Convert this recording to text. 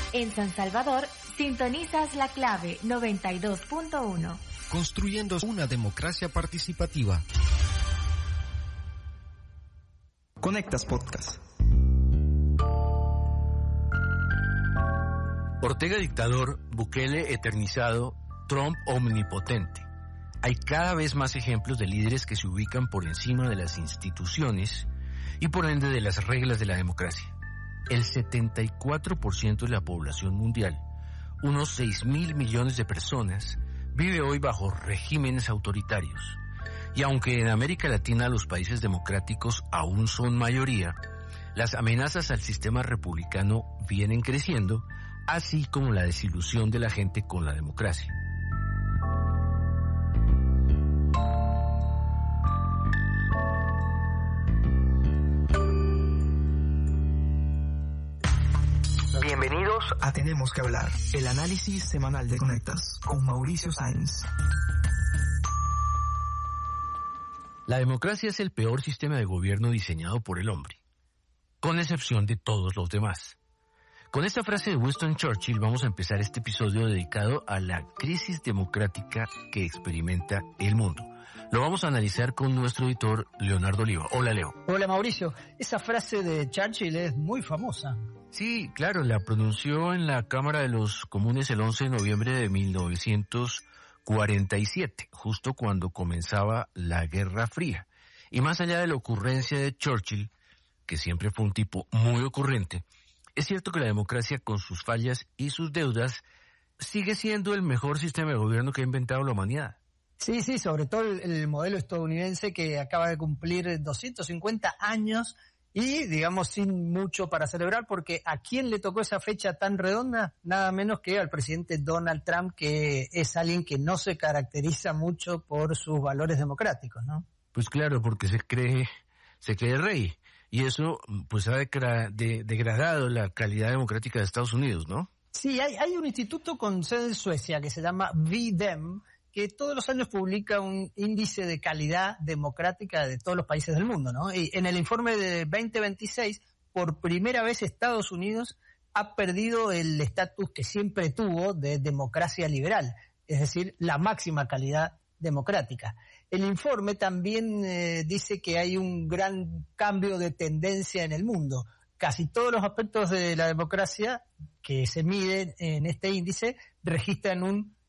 En San Salvador, sintonizas la clave 92.1. Construyendo una democracia participativa. Conectas Podcast. Ortega dictador, Bukele eternizado, Trump omnipotente. Hay cada vez más ejemplos de líderes que se ubican por encima de las instituciones y por ende de las reglas de la democracia. El 74% de la población mundial, unos 6.000 millones de personas, vive hoy bajo regímenes autoritarios. Y aunque en América Latina los países democráticos aún son mayoría, las amenazas al sistema republicano vienen creciendo, así como la desilusión de la gente con la democracia. Bienvenidos a Tenemos que hablar, el análisis semanal de Conectas, con Mauricio Sáenz. La democracia es el peor sistema de gobierno diseñado por el hombre, con excepción de todos los demás. Con esta frase de Winston Churchill vamos a empezar este episodio dedicado a la crisis democrática que experimenta el mundo. Lo vamos a analizar con nuestro editor Leonardo Oliva. Hola, Leo. Hola, Mauricio. Esa frase de Churchill es muy famosa. Sí, claro, la pronunció en la Cámara de los Comunes el 11 de noviembre de 1947, justo cuando comenzaba la Guerra Fría. Y más allá de la ocurrencia de Churchill, que siempre fue un tipo muy ocurrente, es cierto que la democracia, con sus fallas y sus deudas, sigue siendo el mejor sistema de gobierno que ha inventado la humanidad. Sí, sobre todo el modelo estadounidense que acaba de cumplir 250 años y, digamos, sin mucho para celebrar, porque ¿a quién le tocó esa fecha tan redonda? Nada menos que al presidente Donald Trump, que es alguien que no se caracteriza mucho por sus valores democráticos, ¿no? Pues claro, porque se cree rey. Y eso pues ha degradado la calidad democrática de Estados Unidos, ¿no? Sí, hay un instituto con sede en Suecia que se llama V-Dem, que todos los años publica un índice de calidad democrática de todos los países del mundo, ¿no? Y en el informe de 2026, por primera vez Estados Unidos ha perdido el estatus que siempre tuvo de democracia liberal, es decir, la máxima calidad democrática. El informe también dice que hay un gran cambio de tendencia en el mundo. Casi todos los aspectos de la democracia que se miden en este índice registran un